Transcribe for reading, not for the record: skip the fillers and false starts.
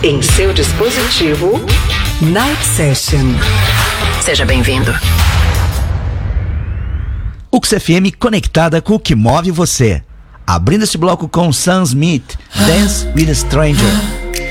Em seu dispositivo, Night Session. Seja bem-vindo. UX FM conectada com o que move você. Abrindo esse bloco com Sam Smith, Dance with a Stranger.